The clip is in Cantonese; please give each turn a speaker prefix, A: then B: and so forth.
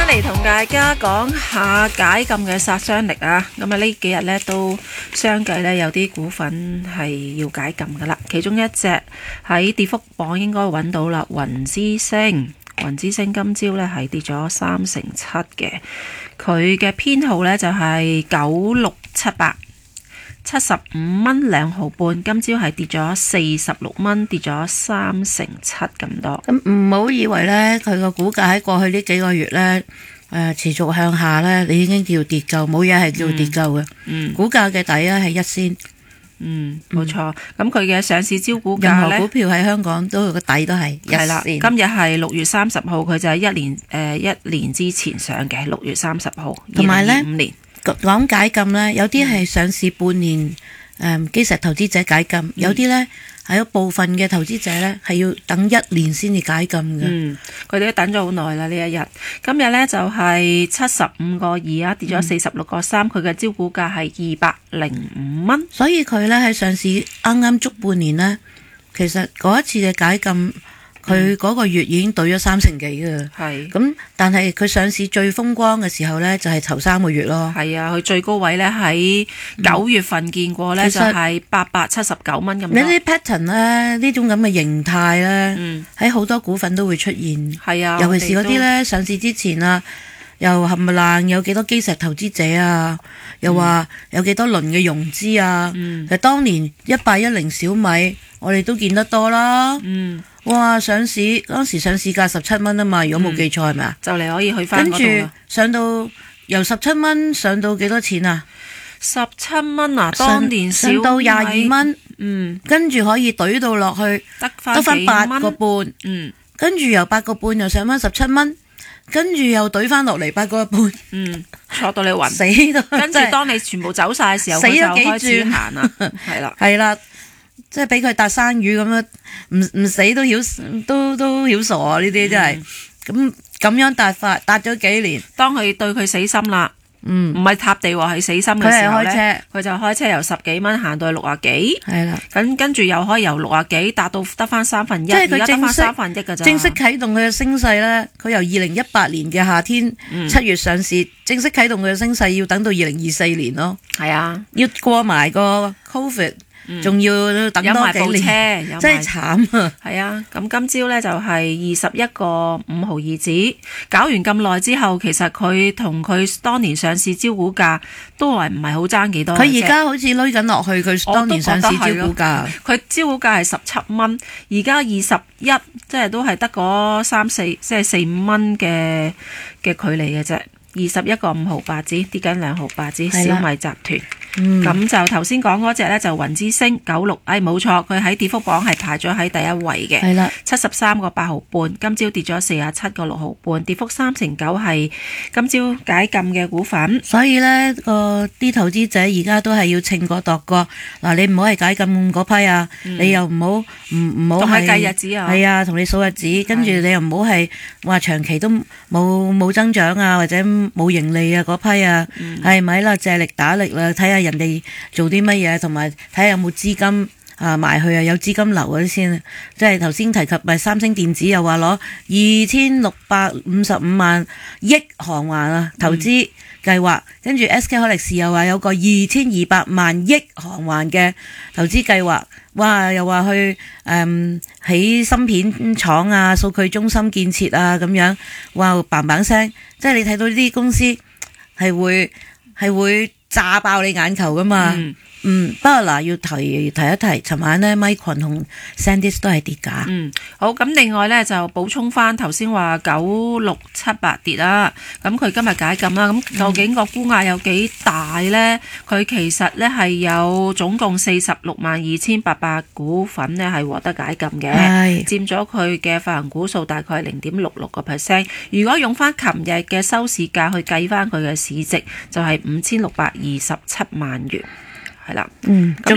A: 嚟同大家講下解禁嘅殺傷力啊！咁啊呢幾日呢都相繼呢有啲股份係要解禁噶啦，其中一隻喺跌幅榜應該揾到啦，雲之星。雲之星今朝呢係跌咗3.7%嘅，佢嘅編號呢就係9678。75蚊2毫半，今朝係跌咗46蚊，跌咗3.7%咁多。
B: 咁唔好以為呢，佢個股價喺過去呢幾個月呢，持續向下呢，你已經叫跌夠，冇嘢係叫跌夠嘅。股價嘅底呢係1仙。
A: 冇錯。咁佢嘅上市招股價呢，
B: 任何股票喺香港都個底都係1仙。係啦，
A: 今日係6月30號，佢就係一年之前上嘅6月30號，
B: 同埋呢
A: 2025年。
B: 講解禁呢，有啲係上市半年，基石投資者解禁，有啲呢係有部分嘅投資者呢係要等1年先至解禁嘅。
A: 佢哋都等咗好耐啦呢一日。今日呢就係75.2啊，跌咗46.3，佢嘅招股價係205蚊。
B: 所以佢呢喺上市啱啱足半年呢，其實嗰一次嘅解禁，佢嗰個月已經兌咗3成幾嘅。係咁，但係佢上市最風光嘅時候呢，就係頭3個月咯。係啊，
A: 佢最高位呢喺9月份見過呢，就係879蚊咁多。
B: 呢啲 pattern 呢，呢種咁嘅形態呢，喺好多股份都會出現。係啊，尤其是嗰啲呢，上市之前啊，又冚唪唥有幾多基石投資者啊，又話有幾多輪嘅融資啊。其實當年1810小米，我哋都見得多啦。哇！當時上市價17蚊啊嘛，如果冇記錯係咪啊？
A: 就嚟可以去翻嗰度啦。
B: 跟住上到由17蚊上到幾多錢啊？17蚊啊！當年上到22蚊，跟住可以懟到落去，得翻8個半，跟住由8個半又上翻17蚊，跟住又懟翻落嚟8個半，
A: 坐到你暈死到。跟住當你全部走晒嘅時候，佢就開始行啦，係啦。即係俾佢搭生魚咁樣，唔死都曉傻啊！呢啲真係咁樣搭法，搭咗幾年。當佢對佢死心啦，唔係塌地喎，係死心嘅時候咧，佢就開車由10幾蚊行到去60幾，係啦。跟住又可以由60幾達到得翻1/3，即係佢得翻1/3㗎咋。正式啟動佢嘅升勢咧，佢由2018年嘅夏天7月上市，正式啟動佢嘅升勢要等到2024年咯。係啊，要過埋個 Covid。仲要等多幾年，真係慘啊！係啊，咁今朝呢就係21.5毫二子，搞完咁耐之後，其實佢同佢當年上市招股價都係唔係好爭幾多。佢而家好似攞緊落去，佢當年上市招股價，佢招股價係17蚊，而家21，即係都係得嗰3-4，即係4-5蚊嘅距離嘅啫。21.5毫八子，跌緊2毫八子，小米集團。咁就頭先講嗰隻呢，就雲之星96，冇錯，佢喺跌幅榜係排咗喺第一位嘅，係啦，73.8毫半，今朝跌咗47.6毫半，跌幅3.9%，係今朝解禁嘅股份。所以呢啲投資者而家都係要稱過度過，嗱，你唔好係解禁嗰批啊，你又唔好同佢計日子啊，係啊，同你數日子，跟住你又唔好係話長期都冇增長啊，或者冇盈利啊嗰批啊，係咪啦？借力打力啦，睇下人哋做啲乜嘢，同埋睇下有冇資金埋去啊，有資金流嗰啲先。即係頭先提及咪三星電子又話攞2655萬億韓圜啊投資計劃，跟住 SK 海力士又話有個2200萬億韓圜嘅投資計劃，哇！又話去起芯片廠啊、數據中心建設啊咁樣，哇！嘭嘭聲，即係你睇到呢啲公司係會炸爆你眼球噶嘛。不過嗱，要提一提，尋晚呢 Micron 同 SanDisk 都係跌價。好，咁另外呢，就補充翻頭先話9678跌啦，咁佢今日解禁啦，咁究竟個沽壓有幾大呢？佢其實呢係有總共462800股份呢係獲得解禁嘅，佔咗佢嘅發行股數大概係0.66%。如果用翻琴日嘅收市價去計翻佢嘅市值，就係5627萬元。係啦，咁